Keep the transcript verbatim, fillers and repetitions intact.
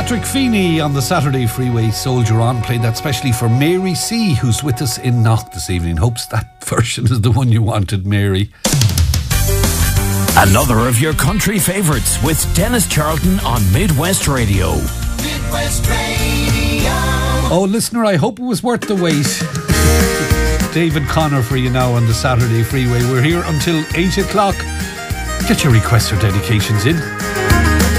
Patrick Feeney on the Saturday Freeway Soldier On. Played that specially for Mary C, who's with us in Knock this evening. Hopes that version is the one you wanted, Mary. Another of your country favourites with Dennis Charlton on Midwest Radio. Midwest Radio. Oh, listener, I hope it was worth the wait. David Connor for you now on the Saturday Freeway. We're here until eight o'clock. Get your requests or dedications in.